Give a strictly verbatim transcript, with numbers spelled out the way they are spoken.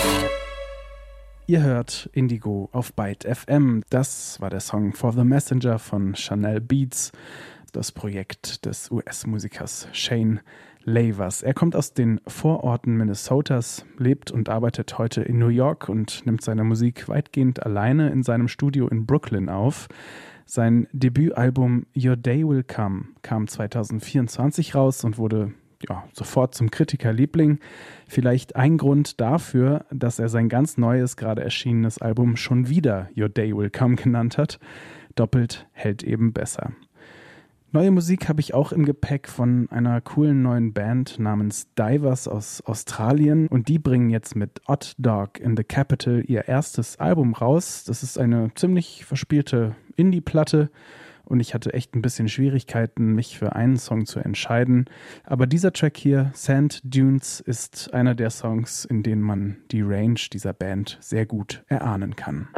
Ihr hört Indigo auf Byte F M. Das war der Song For the Messenger von Chanel Beats, das Projekt des U S-Musikers Shane Lavers. Er kommt aus den Vororten Minnesotas, lebt und arbeitet heute in New York und nimmt seine Musik weitgehend alleine in seinem Studio in Brooklyn auf. Sein Debütalbum Your Day Will Come kam zwanzig vierundzwanzig raus und wurde ja, sofort zum Kritikerliebling. Vielleicht ein Grund dafür, dass er sein ganz neues, gerade erschienenes Album schon wieder Your Day Will Come genannt hat. Doppelt hält eben besser. Neue Musik habe ich auch im Gepäck von einer coolen neuen Band namens Divers aus Australien und die bringen jetzt mit Odd Dog in the Capital ihr erstes Album raus. Das ist eine ziemlich verspielte Indie-Platte und ich hatte echt ein bisschen Schwierigkeiten, mich für einen Song zu entscheiden. Aber dieser Track hier, Sand Dunes, ist einer der Songs, in denen man die Range dieser Band sehr gut erahnen kann.